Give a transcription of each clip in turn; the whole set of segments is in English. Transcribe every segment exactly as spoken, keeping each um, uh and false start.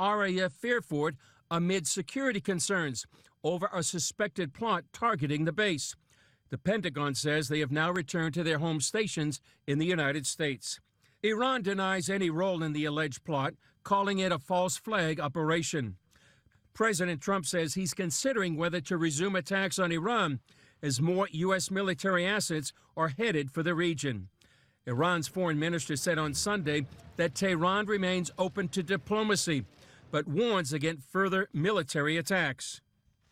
R A F Fairford amid security concerns over a suspected plot targeting the base. The Pentagon says they have now returned to their home stations in the United States. Iran denies any role in the alleged plot, calling it a false flag operation. President Trump says he's considering whether to resume attacks on Iran as more U S military assets are headed for the region. Iran's foreign minister said on Sunday that Tehran remains open to diplomacy, but warns against further military attacks.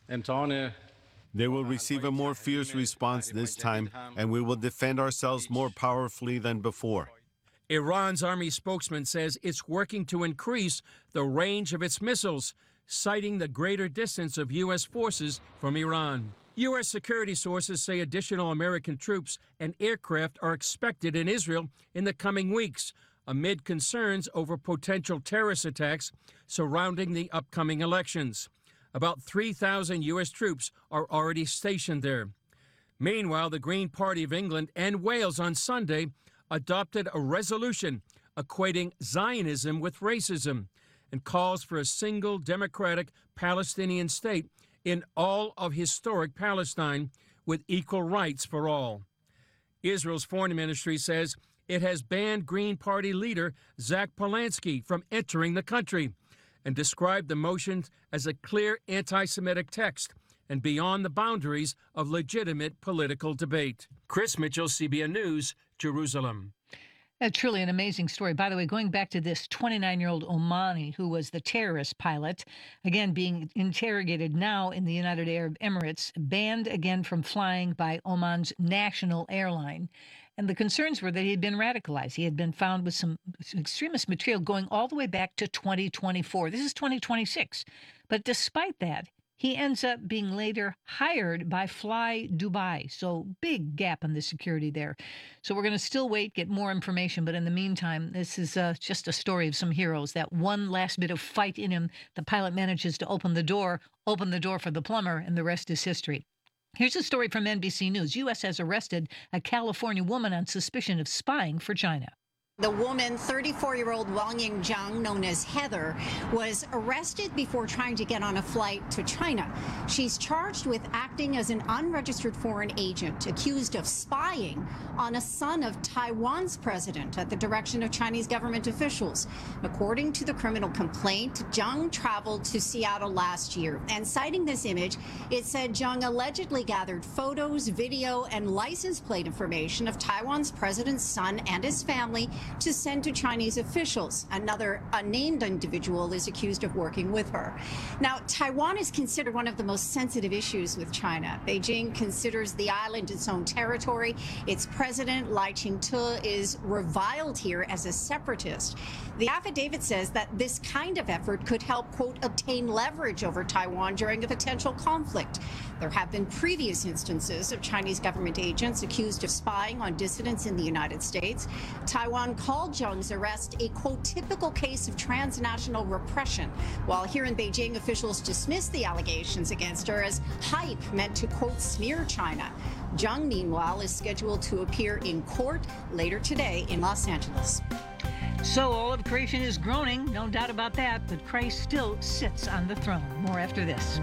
They will receive a more fierce response this time, and we will defend ourselves more powerfully than before. Iran's army spokesman says it's working to increase the range of its missiles, citing the greater distance of U S forces from Iran. U S security sources say additional American troops and aircraft are expected in Israel in the coming weeks, amid concerns over potential terrorist attacks surrounding the upcoming elections. About three thousand U S troops are already stationed there. Meanwhile, the Green Party of England and Wales on Sunday adopted a resolution equating Zionism with racism and calls for a single democratic Palestinian state in all of historic Palestine with equal rights for all. Israel's foreign ministry says it has banned Green Party leader Zach Polanski from entering the country and described the motion as a clear anti-Semitic text and beyond the boundaries of legitimate political debate. Chris Mitchell, C B N News, Jerusalem. That's truly an amazing story. By the way, going back to this twenty-nine-year-old Omani who was the terrorist pilot, again being interrogated now in the United Arab Emirates, banned again from flying by Oman's national airline. And the concerns were that he had been radicalized. He had been found with some extremist material going all the way back to twenty twenty-four. This is twenty twenty-six. But despite that, he ends up being later hired by Fly Dubai. So big gap in the security there. So we're going to still wait, get more information. But in the meantime, this is uh, just a story of some heroes. That one last bit of fight in him, the pilot manages to open the door, open the door for the plumber, and the rest is history. Here's a story from N B C News. U S has arrested a California woman on suspicion of spying for China. The woman, thirty-four-year-old Wang Yingzhang, known as Heather, was arrested before trying to get on a flight to China. She's charged with acting as an unregistered foreign agent, accused of spying on a son of Taiwan's president at the direction of Chinese government officials. According to the criminal complaint, Zhang traveled to Seattle last year, and citing this image, it said Zhang allegedly gathered photos, video, and license plate information of Taiwan's president's son and his family to send to Chinese officials. Another unnamed individual is accused of working with her. Now, Taiwan is considered one of the most sensitive issues with China. Beijing considers the island its own territory. Its president, Lai Ching-te, is reviled here as a separatist. The affidavit says that this kind of effort could help, quote, obtain leverage over Taiwan during a potential conflict. There have been previous instances of Chinese government agents accused of spying on dissidents in the United States. Taiwan called Zhang's arrest a, quote, typical case of transnational repression, while here in Beijing, officials dismissed the allegations against her as hype meant to, quote, smear China. Zhang, meanwhile, is scheduled to appear in court later today in Los Angeles. So all of creation is groaning, no doubt about that, but Christ still sits on the throne. More after this.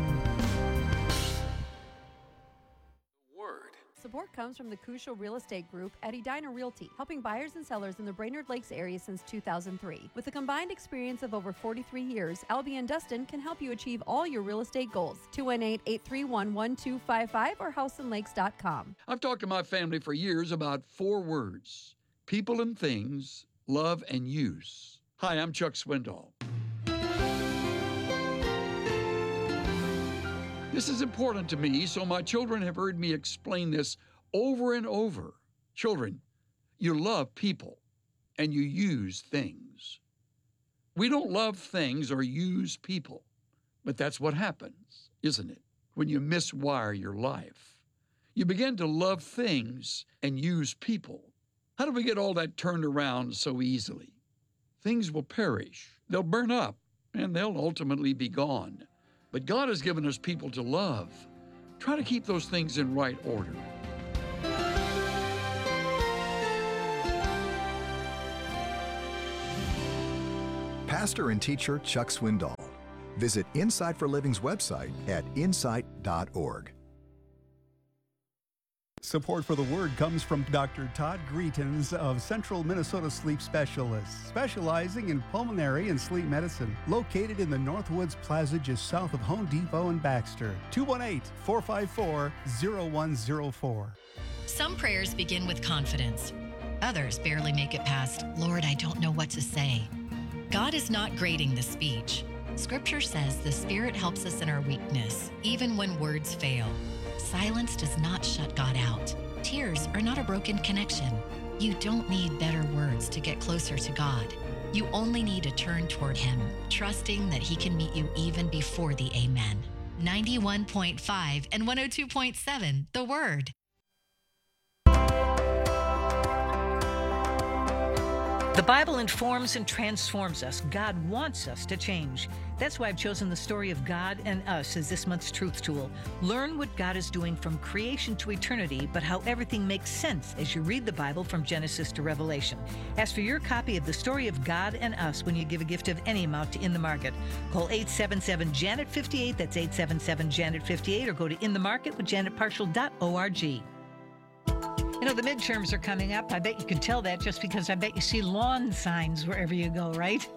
Support comes from the Crucial Real Estate Group at Edina Realty, helping buyers and sellers in the Brainerd Lakes area since two thousand three. With a combined experience of over forty-three years, Albie and Dustin can help you achieve all your real estate goals. two one eight, eight three one, one two five five or house and lakes dot com. I've talked to my family for years about four words: people and things, love and use. Hi, I'm Chuck Swindoll. This is important to me, so my children have heard me explain this over and over. Children, you love people and you use things. We don't love things or use people, but that's what happens, isn't it? When you miswire your life. You begin to love things and use people. How do we get all that turned around so easily? Things will perish, they'll burn up, and they'll ultimately be gone. But God has given us people to love. Try to keep those things in right order. pastor and teacher Chuck Swindoll. Visit Insight for Living's website at insight dot org. Support for the Word comes from Doctor Todd Greetens of Central Minnesota Sleep Specialists, specializing in pulmonary and sleep medicine. Located in the Northwoods Plaza just south of Home Depot and Baxter. two one eight, four five four, zero one zero four. Some prayers begin with confidence. Others barely make it past, Lord, I don't know what to say. God is not grading the speech. Scripture says the Spirit helps us in our weakness, even when words fail. Silence does not shut God out. Tears are not a broken connection. You don't need better words to get closer to God. You only need to turn toward Him, trusting that He can meet you even before the amen. ninety-one point five and one oh two point seven, The Word. The Bible informs and transforms us. God wants us to change. That's why I've chosen the story of God and us as this month's truth tool. Learn what God is doing from creation to eternity, but how everything makes sense as you read the Bible from Genesis to Revelation. Ask for your copy of the story of God and us when you give a gift of any amount to In the Market. Call eight seven seven, Janet fifty-eight, that's eight seven seven, Janet fifty-eight, or go to in the market with janet partial dot org. You know, the midterms are coming up. I bet you can tell that just because I bet you see lawn signs wherever you go, right?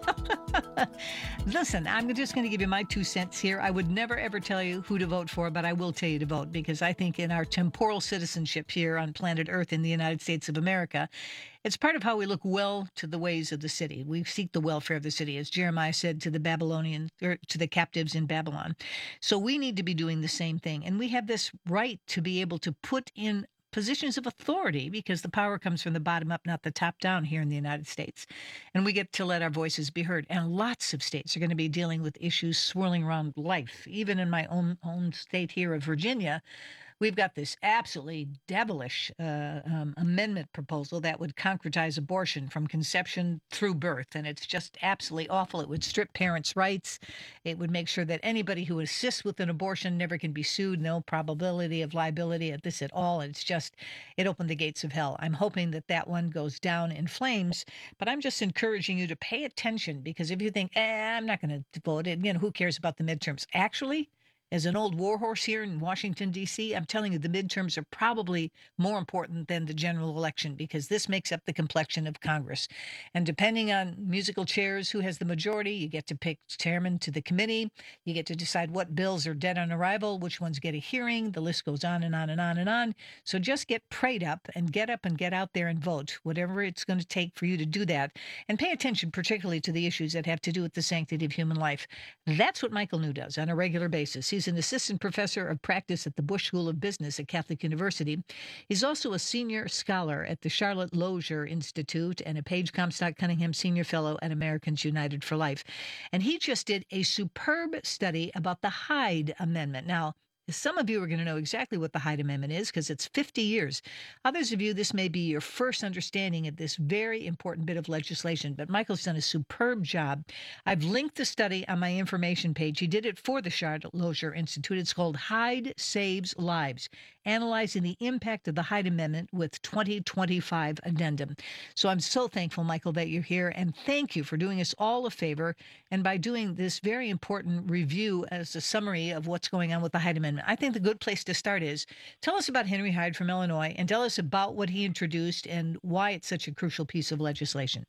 Listen, I'm just going to give you my two cents here. I would never, ever tell you who to vote for, but I will tell you to vote because I think in our temporal citizenship here on planet Earth in the United States of America, it's part of how we look well to the ways of the city. We seek the welfare of the city, as Jeremiah said to the Babylonians, or to the captives in Babylon. So we need to be doing the same thing. And we have this right to be able to put in positions of authority because the power comes from the bottom up, not the top down here in the United States. And we get to let our voices be heard. And lots of states are going to be dealing with issues swirling around life. Even in my own home state here of Virginia, we've got this absolutely devilish uh, um, amendment proposal that would concretize abortion from conception through birth. And it's just absolutely awful. It would strip parents' rights. It would make sure that anybody who assists with an abortion never can be sued. No probability of liability at this at all. It's just, it opened the gates of hell. I'm hoping that that one goes down in flames. But I'm just encouraging you to pay attention because if you think, eh, I'm not going to vote, and, you know, who cares about the midterms? Actually, as an old warhorse here in Washington, D C, I'm telling you the midterms are probably more important than the general election because this makes up the complexion of Congress. And depending on musical chairs, who has the majority, you get to pick chairman to the committee. You get to decide what bills are dead on arrival, which ones get a hearing. The list goes on and on and on and on. So just get prayed up and get up and get out there and vote, whatever it's going to take for you to do that. And pay attention particularly to the issues that have to do with the sanctity of human life. That's what Michael New does on a regular basis. He's an assistant professor of practice at the Bush School of Business at Catholic University. He's also a senior scholar at the Charlotte Lozier Institute and a Page Comstock Cunningham Senior Fellow at Americans United for Life. And he just did a superb study about the Hyde Amendment. Now, some of you are going to know exactly what the Hyde Amendment is because it's fifty years. Others of you, this may be your first understanding of this very important bit of legislation, but Michael's done a superb job. I've linked the study on my information page. He did it for the Charlotte Lozier Institute. It's called Hyde Saves Lives, analyzing the impact of the Hyde Amendment with twenty twenty-five addendum. So I'm so thankful, Michael, that you're here, and thank you for doing us all a favor and by doing this very important review as a summary of what's going on with the Hyde Amendment. I think the good place to start is tell us about Henry Hyde from Illinois and tell us about what he introduced and why it's such a crucial piece of legislation.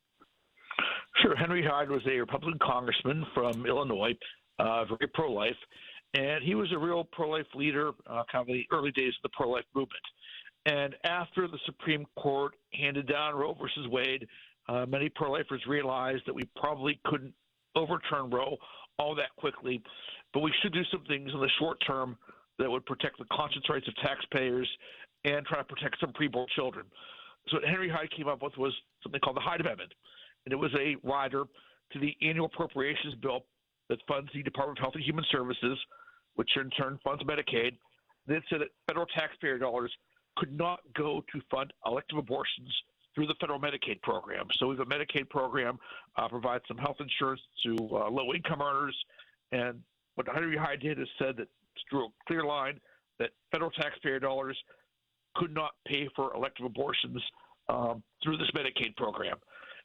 Sure. Henry Hyde was a Republican congressman from Illinois, uh, very pro-life, and he was a real pro-life leader, uh, kind of the early days of the pro-life movement. And after the Supreme Court handed down Roe versus Wade, uh, many pro-lifers realized that we probably couldn't overturn Roe all that quickly, but we should do some things in the short term that would protect the conscience rights of taxpayers and try to protect some preborn children. So what Henry Hyde came up with was something called the Hyde Amendment, and it was a rider to the annual appropriations bill that funds the Department of Health and Human Services, which in turn funds Medicaid. And it said that federal taxpayer dollars could not go to fund elective abortions through the federal Medicaid program. So we have a Medicaid program, uh, provides some health insurance to uh, low-income earners, and what Henry Hyde did is said that drew a clear line that federal taxpayer dollars could not pay for elective abortions um, through this Medicaid program.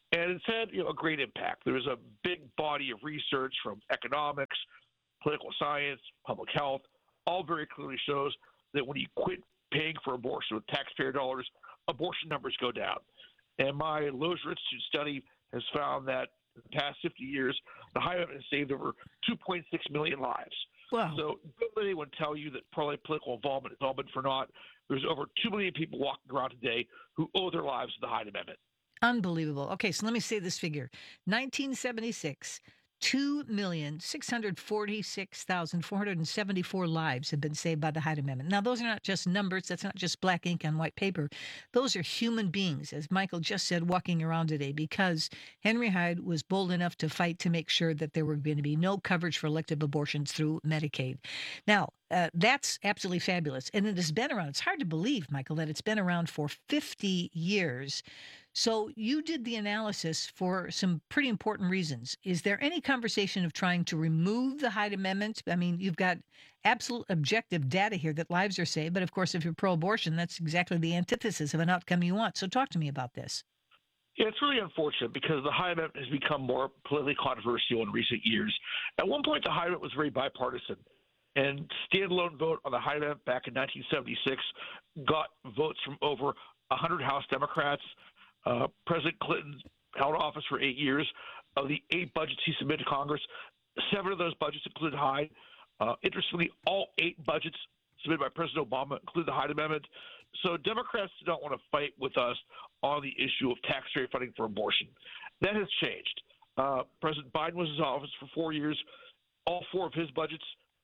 And it's had you know, a great impact. There's a big body of research from economics, political science, public health, all very clearly shows that when you quit paying for abortion with taxpayer dollars, abortion numbers go down. And my Lozier Institute study has found that in the past fifty years, the Hyde Amendment has saved over two point six million lives. Wow. So don't let anyone tell you that pro-life political involvement has all been for naught. There's over two million people walking around today who owe their lives to the Hyde Amendment. Unbelievable. Okay, so let me say this figure. nineteen seventy-six, two million six hundred forty-six thousand four hundred seventy-four lives have been saved by the Hyde Amendment. Now, those are not just numbers. That's not just black ink on white paper. Those are human beings, as Michael just said, walking around today, because Henry Hyde was bold enough to fight to make sure that there were going to be no coverage for elective abortions through Medicaid. Now, uh, that's absolutely fabulous. And it has been around. It's hard to believe, Michael, that it's been around for fifty years. So you did the analysis for some pretty important reasons. Is there any conversation of trying to remove the Hyde Amendment? I mean, you've got absolute objective data here that lives are saved, but of course, if you're pro-abortion, that's exactly the antithesis of an outcome you want. So talk to me about this. Yeah, it's really unfortunate because the Hyde Amendment has become more politically controversial in recent years. At one point, the Hyde Amendment was very bipartisan, and standalone vote on the Hyde Amendment back in nineteen seventy-six got votes from over one hundred House Democrats. Uh, President Clinton held office for eight years. Of the eight budgets he submitted to Congress, seven of those budgets included Hyde. Uh, interestingly, all eight budgets submitted by President Obama include the Hyde Amendment. So Democrats don't want to fight with us on the issue of taxpayer funding for abortion. That has changed. Uh, President Biden was in office for four years. All four of his budgets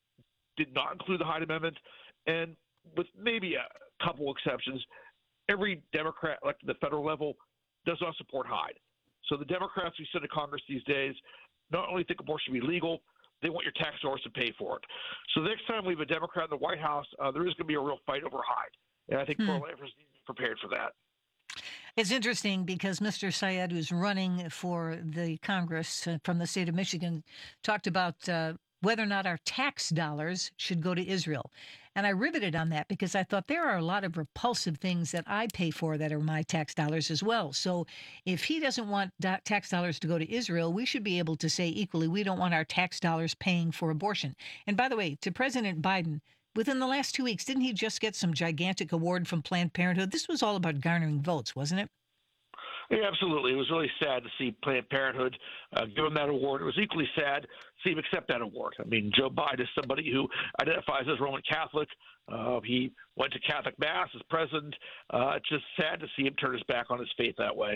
did not include the Hyde Amendment. And with maybe a couple exceptions, every Democrat elected at the federal level does not support Hyde. So the Democrats we send to Congress these days not only think abortion should be legal, they want your tax dollars to pay for it. So the next time we have a Democrat in the White House, uh, there is going to be a real fight over Hyde. And I think hmm. pro-lifers need to be prepared for that. It's interesting because Mister Syed, who's running for the Congress uh, from the state of Michigan, talked about uh, whether or not our tax dollars should go to Israel. And I riveted on that because I thought there are a lot of repulsive things that I pay for that are my tax dollars as well. So if he doesn't want do- tax dollars to go to Israel, we should be able to say equally, we don't want our tax dollars paying for abortion. And by the way, to President Biden, within the last two weeks, didn't he just get some gigantic award from Planned Parenthood? This was all about garnering votes, wasn't it? Yeah, absolutely. It was really sad to see Planned Parenthood uh, give him that award. It was equally sad to see him accept that award. I mean, Joe Biden is somebody who identifies as Roman Catholic. Uh, he went to Catholic Mass as president. Uh, it's just sad to see him turn his back on his faith that way.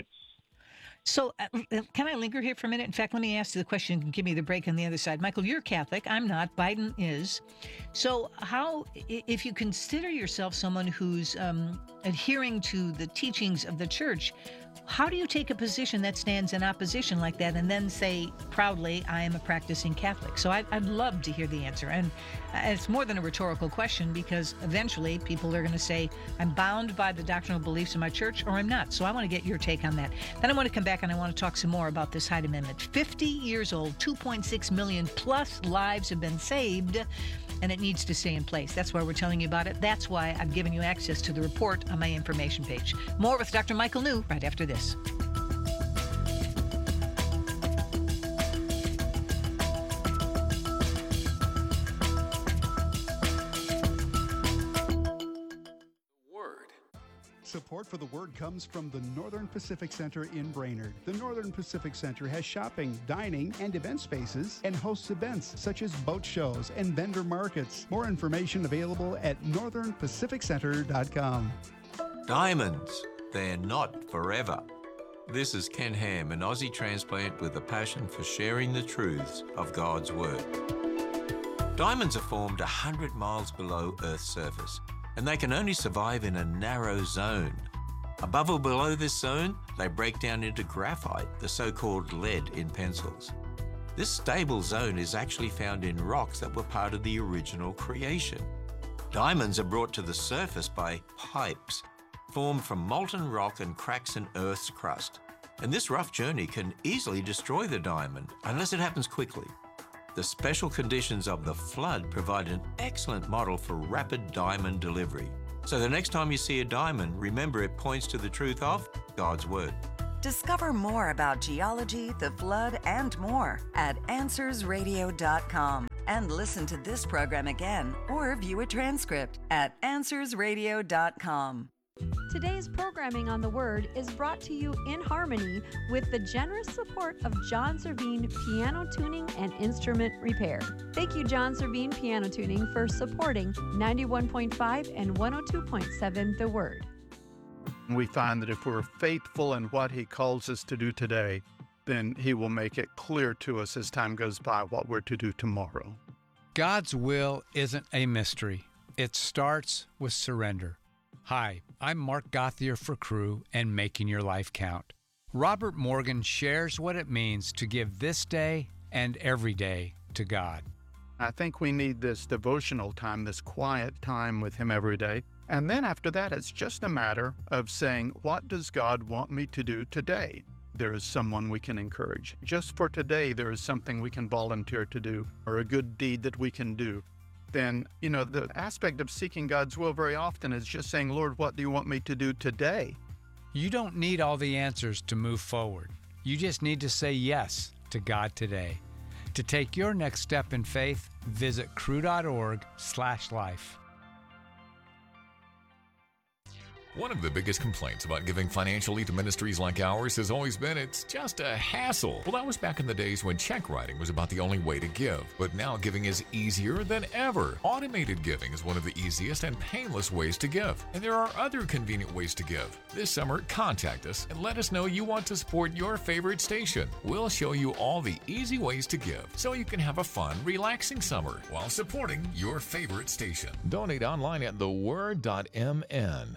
So uh, can I linger here for a minute? In fact, let me ask you the question and give me the break on the other side. Michael, you're Catholic. I'm not. Biden is. So how, if you consider yourself someone who's um, adhering to the teachings of the church, how do you take a position that stands in opposition like that and then say proudly, I am a practicing Catholic? So I'd, I'd love to hear the answer. And it's more than a rhetorical question because eventually people are going to say, I'm bound by the doctrinal beliefs of my church or I'm not. So I want to get your take on that. Then I want to come back and I want to talk some more about this Hyde Amendment. fifty years old, two point six million plus lives have been saved, and it needs to stay in place. That's why we're telling you about it. That's why I've given you access to the report on my information page. More with Doctor Michael New right after this. Support for the Word comes from the Northern Pacific Center in Brainerd. The Northern Pacific Center has shopping, dining, and event spaces and hosts events such as boat shows and vendor markets. More information available at northern pacific center dot com. Diamonds, they're not forever. This is Ken Ham, an Aussie transplant with a passion for sharing the truths of God's Word. Diamonds are formed one hundred miles below Earth's surface, and they can only survive in a narrow zone. Above or below this zone, they break down into graphite, the so-called lead in pencils. This stable zone is actually found in rocks that were part of the original creation. Diamonds are brought to the surface by pipes, formed from molten rock and cracks in Earth's crust. And this rough journey can easily destroy the diamond, unless it happens quickly. The special conditions of the flood provide an excellent model for rapid diamond delivery. So the next time you see a diamond, remember it points to the truth of God's Word. Discover more about geology, the flood, and more at answers radio dot com. And listen to this program again or view a transcript at answers radio dot com. Today's programming on the Word is brought to you in harmony with the generous support of John Servine Piano Tuning and Instrument Repair. Thank you, John Servine Piano Tuning, for supporting ninety-one point five and one oh two point seven The Word. We find that if we're faithful in what He calls us to do today, then He will make it clear to us as time goes by what we're to do tomorrow. God's will isn't a mystery. It starts with surrender. Hi, I'm Mark Gauthier for Crew and Making Your Life Count. Robert Morgan shares what it means to give this day and every day to God. I think we need this devotional time, this quiet time with Him every day. And then after that, it's just a matter of saying, what does God want me to do today? There is someone we can encourage. Just for today, there is something we can volunteer to do or a good deed that we can do. Then, you know, the aspect of seeking God's will very often is just saying, Lord, what do you want me to do today? You don't need all the answers to move forward. You just need to say yes to God today. To take your next step in faith, visit crew.org slash life. One of the biggest complaints about giving financially to ministries like ours has always been it's just a hassle. Well, that was back in the days when check writing was about the only way to give. But now giving is easier than ever. Automated giving is one of the easiest and painless ways to give. And there are other convenient ways to give. This summer, contact us and let us know you want to support your favorite station. We'll show you all the easy ways to give so you can have a fun, relaxing summer while supporting your favorite station. Donate online at the word dot m n.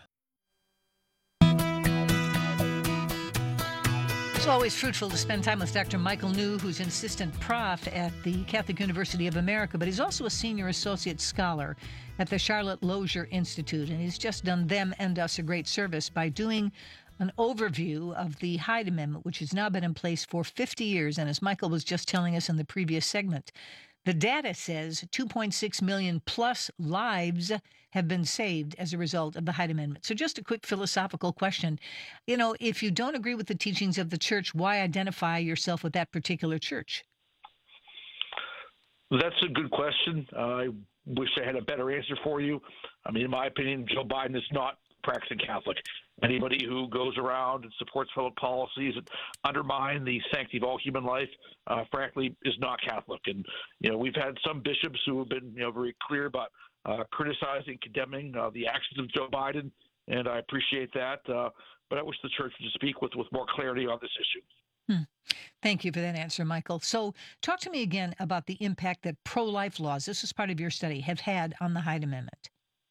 It's always fruitful to spend time with Doctor Michael New, who's an assistant prof at the Catholic University of America, but he's also a senior associate scholar at the Charlotte Lozier Institute, and he's just done them and us a great service by doing an overview of the Hyde Amendment, which has now been in place for fifty years, and as Michael was just telling us in the previous segment, the data says two point six million plus lives have been saved as a result of the Hyde Amendment. So just a quick philosophical question. You know, if you don't agree with the teachings of the church, why identify yourself with that particular church? That's a good question. Uh, I wish I had a better answer for you. I mean, in my opinion, Joe Biden is not practicing Catholic. Anybody who goes around and supports public policies that undermine the sanctity of all human life, uh, frankly, is not Catholic. And, you know, we've had some bishops who have been, you know, very clear about uh, criticizing, condemning uh, the actions of Joe Biden, and I appreciate that. Uh, but I wish the church would speak with, with more clarity on this issue. Hmm. Thank you for that answer, Michael. So talk to me again about the impact that pro-life laws, this is part of your study, have had on the Hyde Amendment.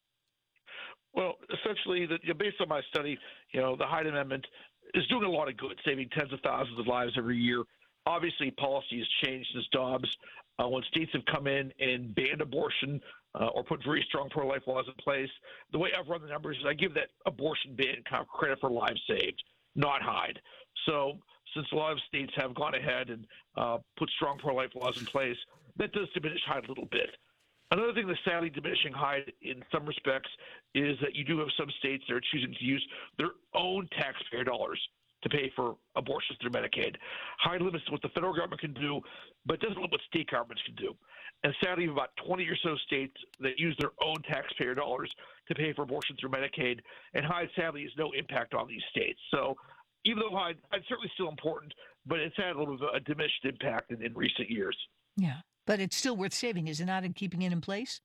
Well, essentially, the, you know, based on my study, you know, the Hyde Amendment is doing a lot of good, saving tens of thousands of lives every year. Obviously, policy has changed since Dobbs. Uh, when states have come in and banned abortion uh, or put very strong pro-life laws in place, the way I've run the numbers is I give that abortion ban kind of credit for lives saved, not Hyde. So since a lot of states have gone ahead and uh, put strong pro-life laws in place, that does diminish Hyde a little bit. Another thing that's sadly diminishing Hyde in some respects is that you do have some states that are choosing to use their own taxpayer dollars to pay for abortions through Medicaid. Hyde limits what the federal government can do, but doesn't limit what state governments can do. And sadly, about twenty or so states that use their own taxpayer dollars to pay for abortion through Medicaid, and Hyde sadly has no impact on these states. So even though Hyde, Hyde's certainly still important, but it's had a little bit of a diminished impact in, in recent years. Yeah, but it's still worth saving, is it not, in keeping it in place?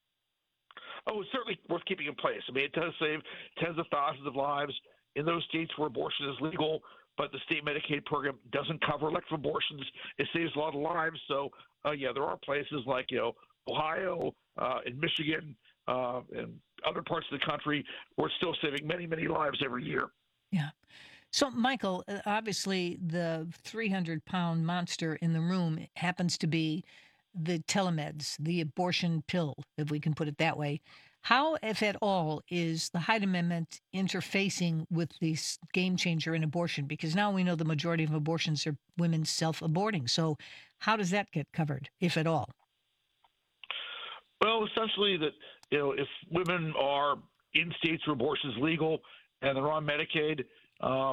Oh, it's certainly worth keeping in place. I mean, it does save tens of thousands of lives in those states where abortion is legal, but the state Medicaid program doesn't cover elective abortions. It saves a lot of lives. So, uh, yeah, there are places like, you know, Ohio uh, and Michigan uh, and other parts of the country where it's still saving many, many lives every year. Yeah. So, Michael, obviously the three hundred pound monster in the room happens to be the telemeds, the abortion pill, if we can put it that way. How, if at all, is the Hyde Amendment interfacing with this game changer in abortion? Because now we know the majority of abortions are women self-aborting. So how does that get covered, if at all? Well, essentially that, you know, if women are in states where abortion is legal and they're on Medicaid, um,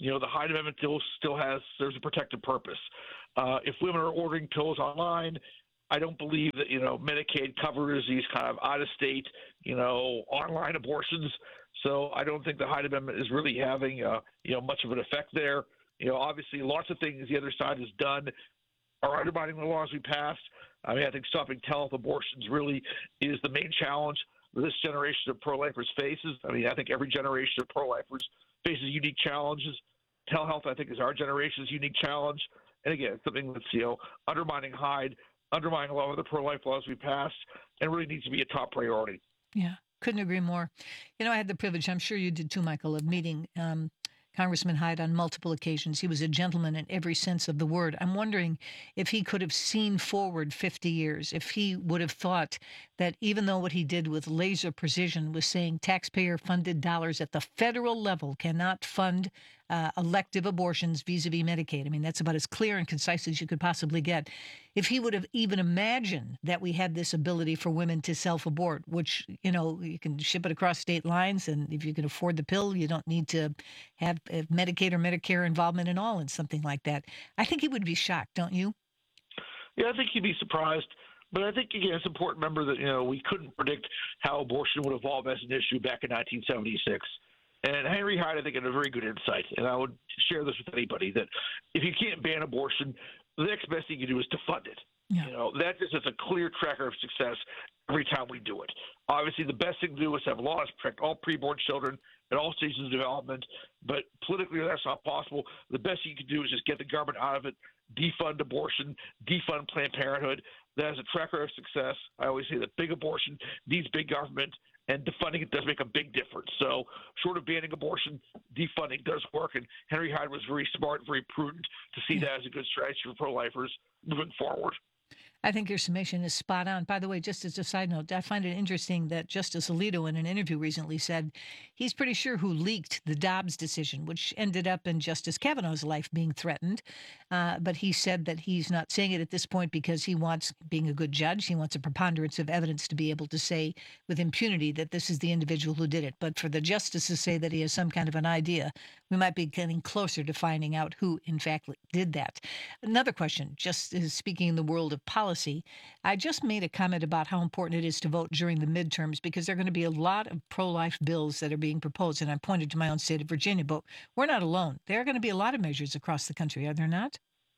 you know, the Hyde Amendment still, still has, there's a protected purpose. Uh, if women are ordering pills online, I don't believe that, you know, Medicaid covers these kind of out-of-state, you know, online abortions. So I don't think the Hyde Amendment is really having, uh, you know, much of an effect there. You know, obviously lots of things the other side has done are undermining the laws we passed. I mean, I think stopping telehealth abortions really is the main challenge this generation of pro-lifers faces. I mean, I think every generation of pro-lifers faces unique challenges. Telehealth, I think, is our generation's unique challenge. And again, something that's, you know, undermining Hyde, undermining a lot of the pro-life laws we passed, and really needs to be a top priority. Yeah, couldn't agree more. You know, I had the privilege, I'm sure you did too, Michael, of meeting um, Congressman Hyde on multiple occasions. He was a gentleman in every sense of the word. I'm wondering if he could have seen forward fifty years, if he would have thought that even though what he did with laser precision was saying taxpayer-funded dollars at the federal level cannot fund uh, elective abortions vis-a-vis Medicaid. I mean, that's about as clear and concise as you could possibly get. If he would have even imagined that we had this ability for women to self-abort, which, you know, you can ship it across state lines, and if you can afford the pill, you don't need to have Medicaid or Medicare involvement at all in something like that. I think he would be shocked, don't you? Yeah, I think he'd be surprised. But I think, again, it's important to remember that, you know, we couldn't predict how abortion would evolve as an issue back in nineteen seventy-six. And Henry Hyde, I think, had a very good insight, and I would share this with anybody, that if you can't ban abortion, the next best thing you do is to fund it. Yeah. You know, that just is a clear tracker of success every time we do it. Obviously, the best thing to do is have laws protect all preborn children at all stages of development, but politically that's not possible. The best you can do is just get the government out of it, defund abortion, defund Planned Parenthood. That is a tracker of success. I always say that big abortion needs big government, and defunding it does make a big difference. So short of banning abortion, defunding does work, and Henry Hyde was very smart, very prudent to see that as a good strategy for pro-lifers moving forward. I think your summation is spot on. By the way, just as a side note, I find it interesting that Justice Alito in an interview recently said he's pretty sure who leaked the Dobbs decision, which ended up in Justice Kavanaugh's life being threatened. Uh, but he said that he's not saying it at this point because he wants, being a good judge, he wants a preponderance of evidence to be able to say with impunity that this is the individual who did it. But for the justice to say that he has some kind of an idea, we might be getting closer to finding out who, in fact, did that. Another question, just as speaking in the world of policy, I just made a comment about how important it is to vote during the midterms because there are going to be a lot of pro-life bills that are being proposed, and I pointed to my own state of Virginia, but we're not alone. There are going to be a lot of measures across the country, are there not?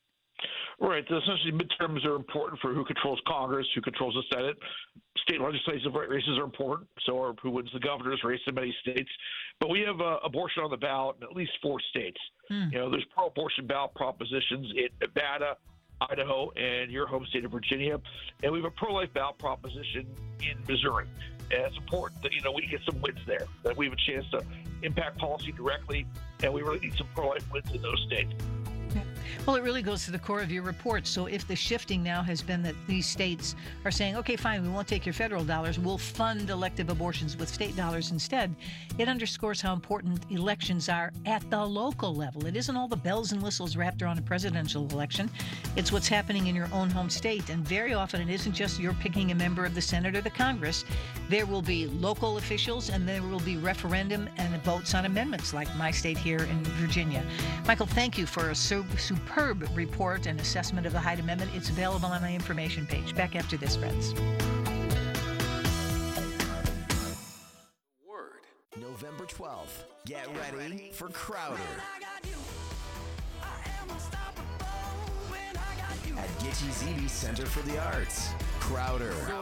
Right. So essentially, midterms are important for who controls Congress, who controls the Senate. State legislative races are important, so are who wins the governor's race in many states. But we have uh, abortion on the ballot in at least four states. Hmm. You know, there's pro-abortion ballot propositions in Nevada, Idaho, and your home state of Virginia. And we have a pro-life ballot proposition in Missouri. And it's important that, you know, we get some wins there, that we have a chance to impact policy directly, and we really need some pro-life wins in those states. Well, it really goes to the core of your report. So if the shifting now has been that these states are saying, okay, fine, we won't take your federal dollars, we'll fund elective abortions with state dollars instead, it underscores how important elections are at the local level. It isn't all the bells and whistles wrapped around a presidential election. It's what's happening in your own home state. And very often it isn't just you're picking a member of the Senate or the Congress. There will be local officials and there will be referendum and votes on amendments like my state here in Virginia. Michael, thank you for a so superb report and assessment of the Hyde Amendment. It's available on my information page. Back after this, friends. Word. November twelfth. Get ready for Crowder. At Gitche Zebe Center for the Arts. Crowder.